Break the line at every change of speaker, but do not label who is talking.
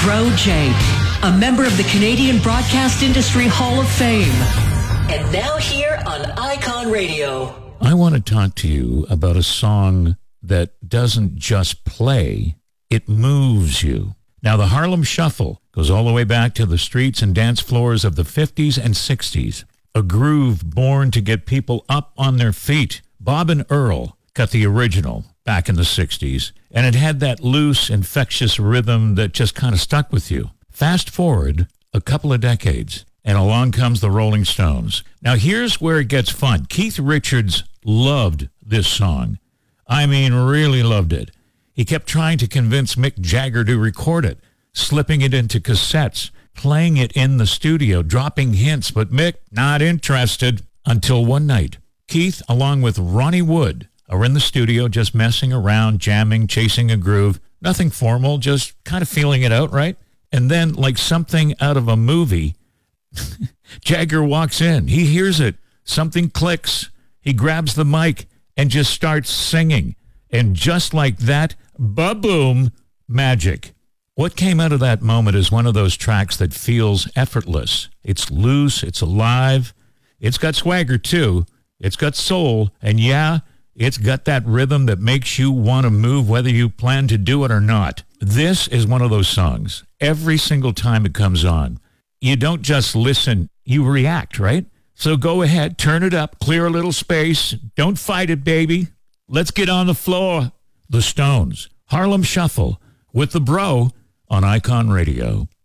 Bro J, a member of the Canadian Broadcast Industry Hall of Fame. And now here on Icon Radio.
I want to talk to you about a song that doesn't just play, it moves you. Now, the Harlem Shuffle goes all the way back to the streets and dance floors of the 50s and 60s. A groove born to get people up on their feet. Bob and Earl cut the original back in the 60s, and it had that loose, infectious rhythm that just kind of stuck with you. Fast forward a couple of decades, and along comes the Rolling Stones. Now, here's where it gets fun. Keith Richards loved this song. I mean, really loved it. He kept trying to convince Mick Jagger to record it, slipping it into cassettes, playing it in the studio, dropping hints, but Mick, not interested. Until one night, Keith, along with Ronnie Wood, are in the studio just messing around, jamming, chasing a groove. Nothing formal, just kind of feeling it out, right? And then, like something out of a movie, Jagger walks in. He hears it. Something clicks. He grabs the mic and just starts singing. And just like that, ba-boom, magic. What came out of that moment is one of those tracks that feels effortless. It's loose. It's alive. It's got swagger, too. It's got soul. And yeah, it's got that rhythm that makes you want to move whether you plan to do it or not. This is one of those songs. Every single time it comes on, you don't just listen, you react, right? So go ahead, turn it up, clear a little space. Don't fight it, baby. Let's get on the floor. The Stones, Harlem Shuffle, with the Bro on Icon Radio.